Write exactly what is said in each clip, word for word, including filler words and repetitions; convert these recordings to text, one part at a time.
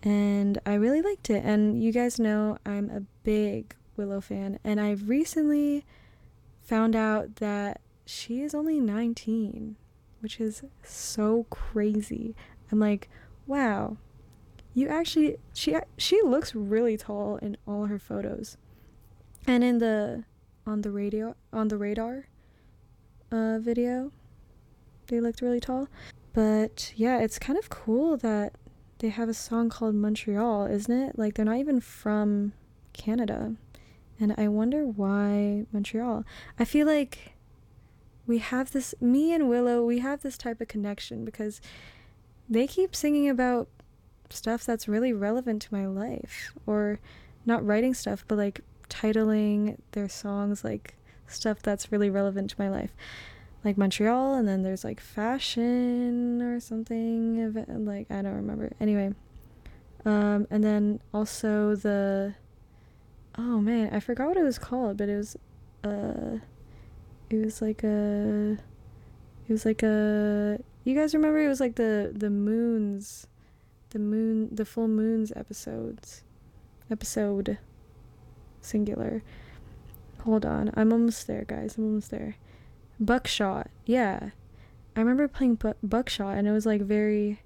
and I really liked it. And you guys know I'm a big Willow fan, and I've recently found out that she is only nineteen, which is so crazy. I'm like, wow, you actually she she looks really tall in all her photos, and in the on the radio on the radar uh video, they looked really tall. But yeah, it's kind of cool that they have a song called Montreal, isn't it? Like, they're not even from Canada. And I wonder why Montreal. I feel like we have this, me and Willow, we have this type of connection because they keep singing about stuff that's really relevant to my life. Or not writing stuff, but like titling their songs like stuff that's really relevant to my life. Like Montreal, and then there's like fashion or something, like I don't remember. Anyway, um, and then also the, oh man, I forgot what it was called, but it was, uh, it was like a, it was like a, you guys remember? It was like the the moons, the moon, the full moons episodes, episode, singular. Hold on, I'm almost there, guys. I'm almost there. Buckshot, yeah. I remember playing bu- Buckshot, and it was like very,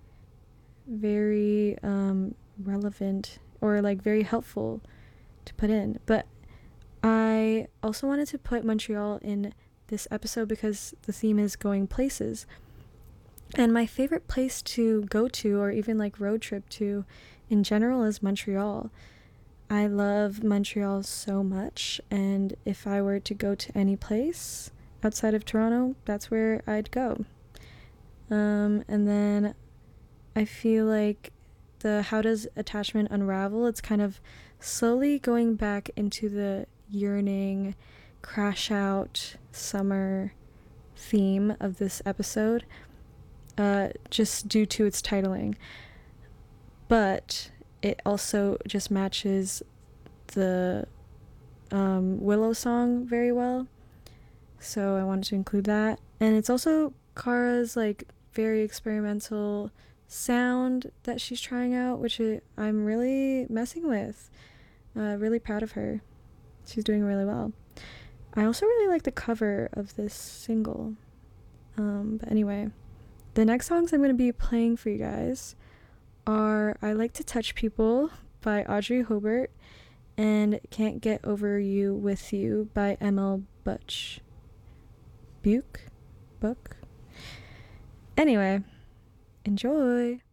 very um, relevant, or like very helpful to put in. But I also wanted to put Montreal in this episode because the theme is going places. And my favorite place to go to, or even like road trip to in general, is Montreal. I love Montreal so much, and if I were to go to any place outside of Toronto, that's where I'd go. Um, and then I feel like the How Does Attachment Unravel, it's kind of slowly going back into the yearning, crash out summer theme of this episode, uh, just due to its titling. But it also just matches the um, Willow song very well. So I wanted to include that. And it's also Kara's like very experimental sound that she's trying out, which I'm really messing with. Uh, really proud of her. She's doing really well. I also really like the cover of this single. Um, but anyway, the next songs I'm going to be playing for you guys are I Like to Touch People by Audrey Hobart and Can't Get Over You With You by M L Butch. Buke? Book? Anyway, enjoy!